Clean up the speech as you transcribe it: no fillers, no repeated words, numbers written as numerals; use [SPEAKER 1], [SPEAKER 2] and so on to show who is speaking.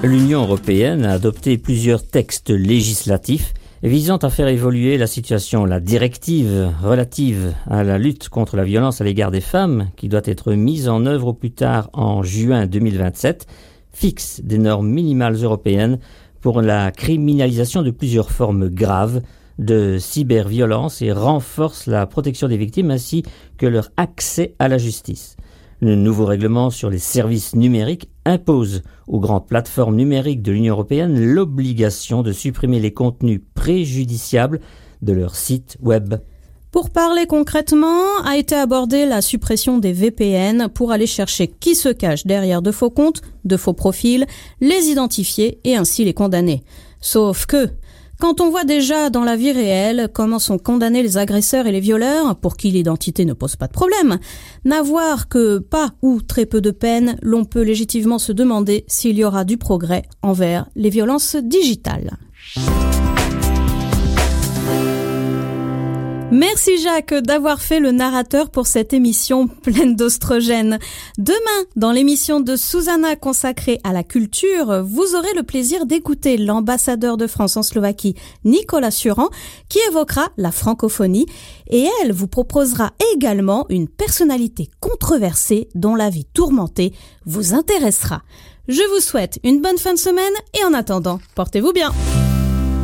[SPEAKER 1] L'Union européenne a adopté plusieurs textes législatifs visant à faire évoluer la situation. La directive relative à la lutte contre la violence à l'égard des femmes, qui doit être mise en œuvre au plus tard en juin 2027, fixe des normes minimales européennes pour la criminalisation de plusieurs formes graves de cyberviolence et renforce la protection des victimes ainsi que leur accès à la justice. Le nouveau règlement sur les services numériques impose aux grandes plateformes numériques de l'Union européenne l'obligation de supprimer les contenus préjudiciables de leur site web.
[SPEAKER 2] Pour parler concrètement, a été abordée la suppression des VPN pour aller chercher qui se cache derrière de faux comptes, de faux profils, les identifier et ainsi les condamner. Sauf que, quand on voit déjà dans la vie réelle comment sont condamnés les agresseurs et les violeurs, pour qui l'identité ne pose pas de problème, n'avoir que pas ou très peu de peine, l'on peut légitimement se demander s'il y aura du progrès envers les violences digitales. Merci Jacques d'avoir fait le narrateur pour cette émission pleine d'oestrogènes. Demain, dans l'émission de Susanna consacrée à la culture, vous aurez le plaisir d'écouter l'ambassadeur de France en Slovaquie, Nicolas Suran, qui évoquera la francophonie et elle vous proposera également une personnalité controversée dont la vie tourmentée vous intéressera. Je vous souhaite une bonne fin de semaine et en attendant, portez-vous bien.